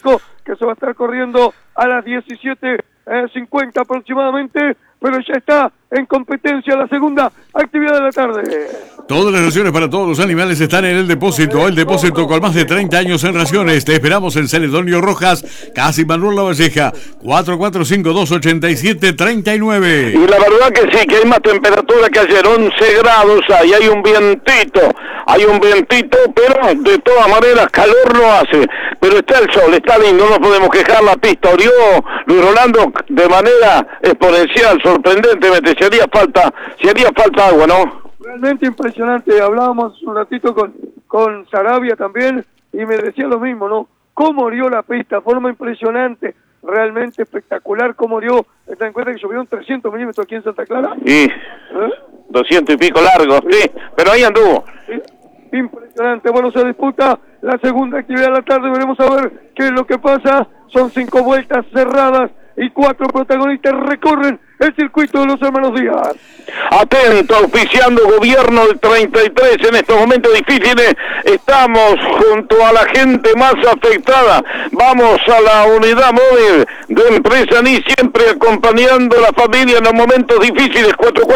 clásico que se va a estar corriendo a las 17:50 aproximadamente, pero ya está en competencia la segunda actividad de la tarde. Todas las raciones para todos los animales están en el depósito con más de 30 años en raciones. Te esperamos en Celedonio Rojas, casi Manuel Lavalleja, 4452-8739. Y la verdad que sí, que hay más temperatura que ayer, 11 grados, ahí hay un vientito, pero de todas maneras calor no hace, pero está el sol, está lindo, no podemos quejar, la pista orió Luis Rolando de manera exponencial, sorprendentemente, si haría falta agua, ¿no? Realmente impresionante, hablábamos un ratito con Sarabia también, y me decía lo mismo, ¿no? Cómo orió la pista, forma impresionante, realmente espectacular cómo orió. ¿Te das cuenta que llovieron 300 milímetros aquí en Santa Clara? Sí, 200 y pico largos, sí, pero ahí anduvo. Sí. Impresionante. Bueno, se disputa la segunda actividad de la tarde, veremos a ver qué es lo que pasa. Son 5 vueltas cerradas y 4 protagonistas recorren el circuito de los hermanos Díaz. Atento, auspiciando Gobierno del 33 en estos momentos difíciles. Estamos junto a la gente más afectada. Vamos a la unidad móvil de Empresa NI, siempre acompañando a la familia en los momentos difíciles.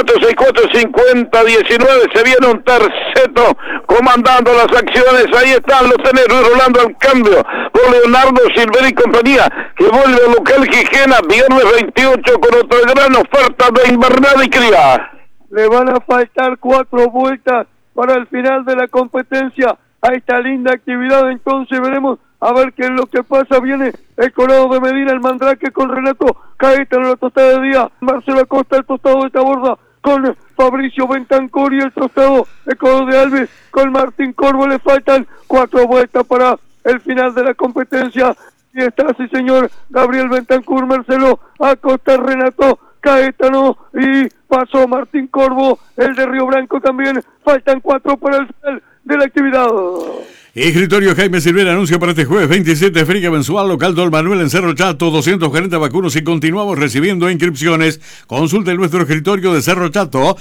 4464-5019. Se viene un terceto comandando las acciones. Ahí están los teneros rolando al cambio por Leonardo Silver y compañía, que vuelve al local Gijena, viernes 28 con otra gran oferta de invernada y cría. Le van a faltar 4 vueltas para el final de la competencia a esta linda actividad, entonces veremos a ver qué es lo que pasa. Viene el Colorado de Medina, el Mandrake con Renato Caetano, la tostada de día, Marcelo Acosta, el tostado de Taborda con Fabricio Bentancur y el tostado de Codo de Alves con Martín Corvo. Le faltan 4 vueltas para el final de la competencia. Y está, sí señor, Gabriel Bentancur, Marcelo Acosta, Renato Caetano y pasó Martín Corvo, el de Río Branco también. Faltan 4 para el final de la actividad. Escritorio Jaime Silvera anuncia para este jueves 27 de feria mensual local Don Manuel en Cerro Chato, 240 vacunos y continuamos recibiendo inscripciones. Consulte nuestro escritorio de Cerro Chato,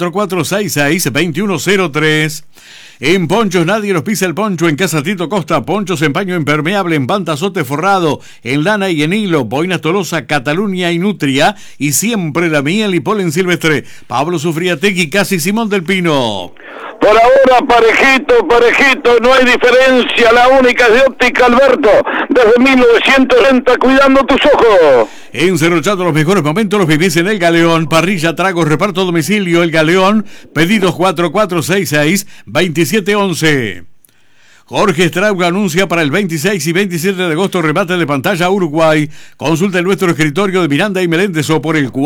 4466-2103. En Ponchos nadie nos pisa el poncho, en Casa Tito Costa, ponchos en paño impermeable, en pantazote forrado, en lana y en hilo, boinas Tolosa, Cataluña y Nutria, y siempre la miel y polen silvestre. Pablo Sufriategui, casi Simón del Pino. Por ahora parejito, no hay diferencia, la única es de Óptica Alberto, desde 1930 cuidando tus ojos. En Cerro Chato los mejores momentos los vivís en El Galeón, parrilla, tragos, reparto a domicilio, El Galeón, pedidos 4466-2711. Jorge Strauga anuncia para el 26 y 27 de agosto remate de pantalla Uruguay. Consulta en nuestro escritorio de Miranda y Meléndez o por el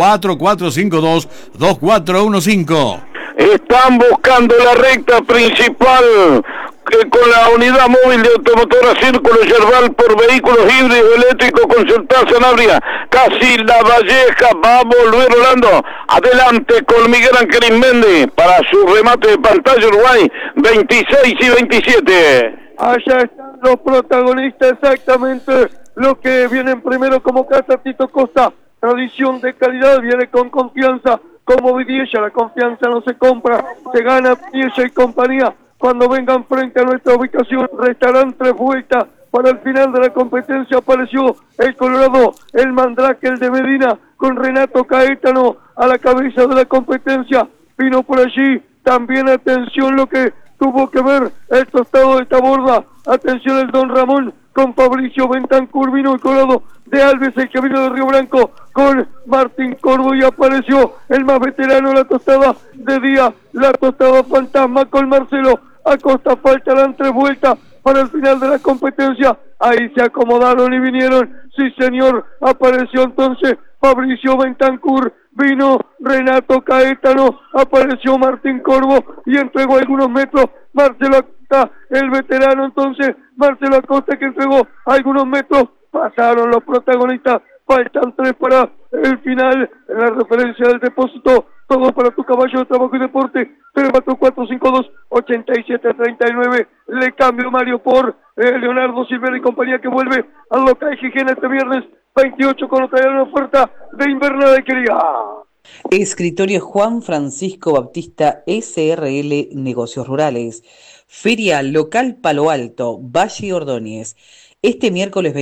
4452-2415. Están buscando la recta principal con la unidad móvil de automotora Círculo Yerbal por vehículos híbridos eléctricos. Consultar Sanabria, casi La Valleja. Vamos Luis Rolando, adelante con Miguel Ángel Inmendi para su remate de pantalla Uruguay 26 y 27. Allá están los protagonistas, exactamente los que vienen primero como Casa Tito Costa, tradición de calidad, viene con confianza. Como Vidiella, la confianza no se compra, se gana. Vidiella y compañía. Cuando vengan frente a nuestra ubicación, restarán 3 vueltas para el final de la competencia. Apareció el Colorado, el Mandrake, el de Medina, con Renato Caetano a la cabeza de la competencia. Vino por allí también, atención, lo que tuvo que ver el tostado de Taborda. Atención, el Don Ramón con Fabricio Bentancur. Vino el Colorado de Alves, el que vino de Río Branco, con Martín Corvo, y apareció el más veterano, la tostada de día, la tostada fantasma con Marcelo Acosta. Faltarán 3 vueltas para el final de la competencia. Ahí se acomodaron y vinieron, sí señor, apareció entonces Fabricio Bentancur, vino Renato Caetano, apareció Martín Corvo y entregó algunos metros Marcelo Acosta, el veterano entonces, Marcelo Acosta, que entregó algunos metros. Pasaron los protagonistas, faltan 3 para el final. En la referencia del depósito, todo para tu caballo de trabajo y deporte, 3452-8739. Le cambio Mario por Leonardo Silvera y compañía, que vuelve al local Gijena este viernes 28 con otra gran oferta de invernada y cría. Escritorio Juan Francisco Baptista SRL Negocios Rurales. Feria Local Palo Alto, Valle Ordóñez. Este miércoles